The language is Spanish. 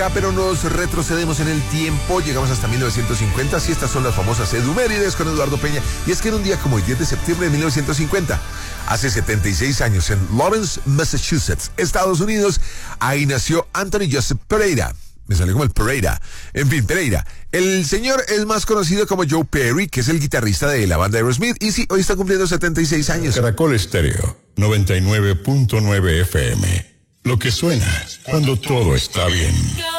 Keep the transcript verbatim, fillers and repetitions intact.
Pero nos retrocedemos en el tiempo, llegamos hasta mil novecientos cincuenta, y estas son las famosas Edumérides con Eduardo Peña. Y es que en un día como el diez de septiembre de mil novecientos cincuenta, hace setenta y seis años, en Lawrence, Massachusetts, Estados Unidos, ahí nació Anthony Joseph Pereira. Me salió como el Pereira. En fin, Pereira. El señor es más conocido como Joe Perry, que es el guitarrista de la banda Aerosmith. Y sí, hoy está cumpliendo setenta y seis años. Caracol Estéreo, noventa y nueve punto nueve F M. Lo que suena cuando todo está bien.